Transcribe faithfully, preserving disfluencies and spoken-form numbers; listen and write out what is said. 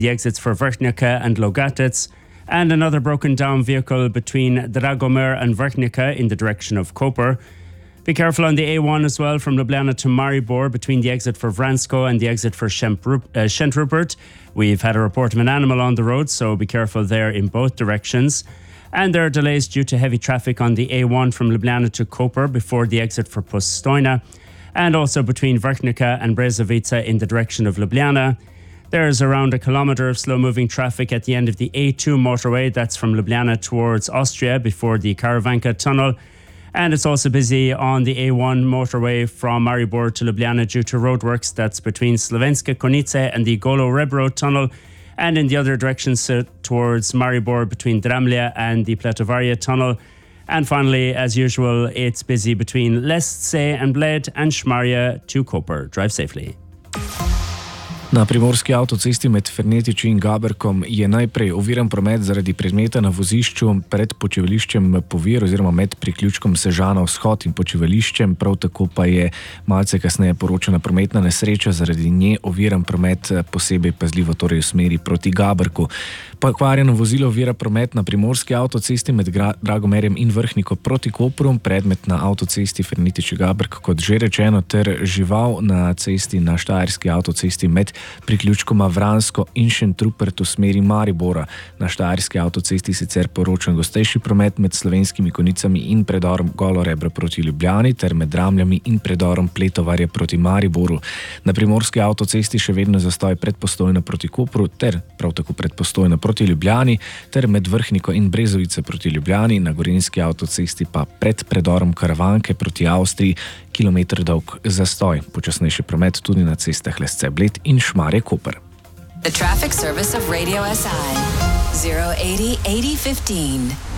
the exits for Vrhnica and Logatec, and another broken down vehicle between Dragomir and Vrhnica in the direction of Koper. Be careful on the A one as well from Ljubljana to Maribor between the exit for Vransko and the exit for Šentrupert. We've had a report of an animal on the road, so be careful there in both directions. And there are delays due to heavy traffic on the A one from Ljubljana to Koper before the exit for Postojna, and also between Vrhnica and Brezovica in the direction of Ljubljana. There's around a kilometre of slow-moving traffic at the end of the A two motorway. That's from Ljubljana towards Austria before the Karavanka tunnel. And it's also busy on the A one motorway from Maribor to Ljubljana due to roadworks. That's between Slovenske Konjice and the Golo-Rebro tunnel. And in the other direction so towards Maribor between Dramlje and the Pletovarje tunnel. And finally, as usual, it's busy between Lesce and Bled and Šmarje to Koper. Drive safely. Na primorski avtocesti med Fernetiči in Gaberkom je najprej oviran promet zaradi predmeta na vozišču pred počivališčem Povir oziroma med priključkom Sežana vzhod in počivališčem. Prav tako pa je malce kasneje poročena prometna nesreča, zaradi nje oviran promet posebej pazljivo torej v smeri proti Gaberku. Pokvarjeno vozilo ovira promet na primorski avtocesti med Dragomerjem in Vrhniko proti Kopru, predmet na avtocesti Fernetiči-Gaberk, kot že rečeno, ter žival na cesti na štajerski avtocesti med priključkoma Vransko in Šentrupert v smeri Maribora. Na štajerski avtocesti sicer poročen gostejši promet med Slovenskimi Konjicami in predorom Golo-Rebro proti Ljubljani ter med Dramljami in predorom Pletovarje proti Mariboru. Na primorski avtocesti še vedno zastoj pred Postojno proti Kopru ter prav tako pred Postojno proti Ljubljani ter med Vrhniko in Brezovice proti Ljubljani, na gorenjski avtocesti pa pred predorom Karavanke proti Avstriji kilometer dolg zastoj. Počasnejši promet tudi na cestah Lesce, Bled in Šmarje Koper. The traffic service of Radio S I zero eighty eighty fifteen.